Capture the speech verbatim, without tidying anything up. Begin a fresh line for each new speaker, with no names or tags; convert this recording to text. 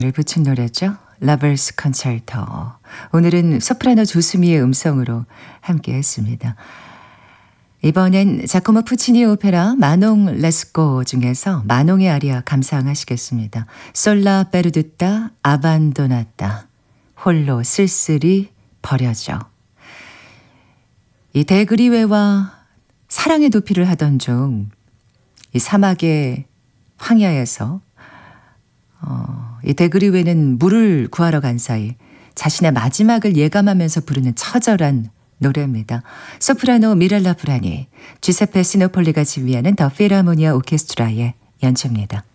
를 붙인 노래죠. 러버스 컨체르토. 오늘은 소프라노 조수미의 음성으로 함께 했습니다. 이번엔 자코모 푸치니 오페라 마농 레스코 중에서 마농의 아리아 감상하시겠습니다. 솔라 베르두타 아반도나타 홀로 쓸쓸히 버려져. 이 대그리웨와 사랑의 도피를 하던 중 이 사막의 황야에서 어, 이 대그리웨는 물을 구하러 간 사이 자신의 마지막을 예감하면서 부르는 처절한 노래입니다. 소프라노 미렐라 브라니, 주세페 시노폴리가 지휘하는 더 필하모니아 오케스트라의 연주입니다.